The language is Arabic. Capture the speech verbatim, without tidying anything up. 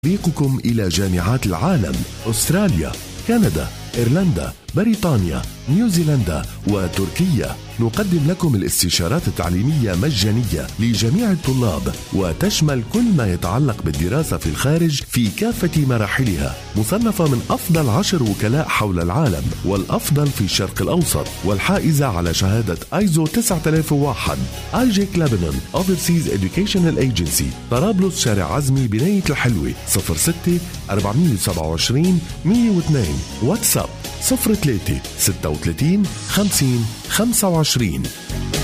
تطبيقكم إلى جامعات العالم، أستراليا، كندا، إيرلندا، بريطانيا، نيوزيلندا وتركيا. نقدم لكم الاستشارات التعليمية مجانية لجميع الطلاب، وتشمل كل ما يتعلق بالدراسة في الخارج في كافة مراحلها. مصنفة من أفضل عشر وكلاء حول العالم والأفضل في الشرق الأوسط، والحائزة على شهادة آيزو تسعة آلاف وواحد. آيجيك لبنان Overseas Educational Agency، طرابلس، شارع عزمي، بناية الحلوة، صفر ستة أربعة سبعة وعشرين مية واثنين. واتساب صفر ثلاثة ستة وثلاثين خمسين خمسة وعشرين.